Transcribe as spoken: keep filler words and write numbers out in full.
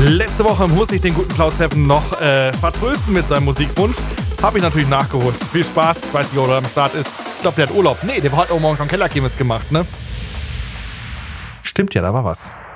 Letzte Woche muss ich den guten Cloud Seven noch äh, vertrösten mit seinem Musikwunsch. Habe ich natürlich nachgeholt. Viel Spaß. Ich weiß nicht, ob er am Start ist. Ich glaube, der hat Urlaub. Nee, der hat auch morgen schon Kellerkirmes gemacht, ne? Stimmt ja, da war was.